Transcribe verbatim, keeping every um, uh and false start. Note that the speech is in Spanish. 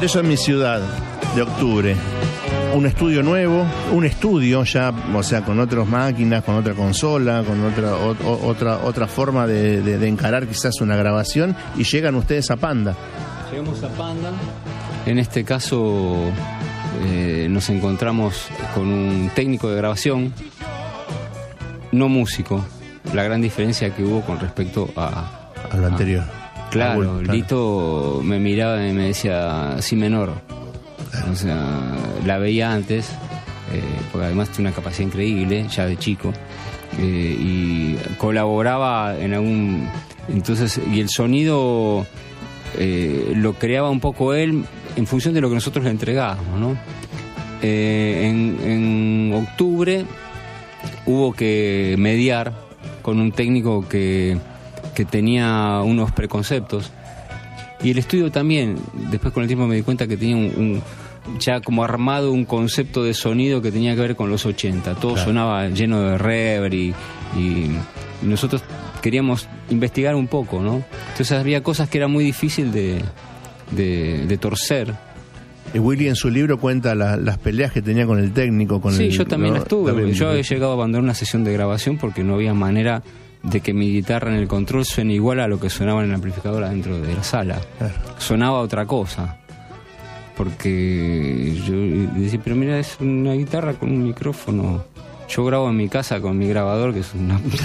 Regreso a mi ciudad, de octubre. Un estudio nuevo, un estudio ya, o sea, con otras máquinas, con otra consola, con otra o, otra otra forma de, de, de encarar quizás una grabación, y llegan ustedes a Panda. Llegamos a Panda. En este caso eh, nos encontramos con un técnico de grabación, no músico. La gran diferencia que hubo con respecto a, a lo anterior. A, claro, Raúl, claro, Lito me miraba y me decía si menor. Claro. O sea, la veía antes, eh, porque además tiene una capacidad increíble, ya de chico, eh, y colaboraba en algún... Entonces, y el sonido eh, lo creaba un poco él en función de lo que nosotros le entregábamos, ¿no? Eh, en, en octubre hubo que mediar con un técnico que, que tenía unos preconceptos, y el estudio también. Después con el tiempo me di cuenta que tenía un, un ya como armado un concepto de sonido que tenía que ver con los ochenta. Todo claro. Sonaba lleno de reverb y, y nosotros queríamos investigar un poco, ¿no? Entonces había cosas que era muy difícil de, de, de torcer. Y Willy en su libro cuenta la, las peleas que tenía con el técnico. Con sí, el, yo también lo, las tuve. también, yo he llegado a abandonar una sesión de grabación porque no había manera de que mi guitarra en el control suene igual a lo que sonaba en el amplificador adentro de la sala. Claro. Sonaba otra cosa. Porque yo decía, pero mira, es una guitarra con un micrófono. Yo grabo en mi casa con mi grabador, que es una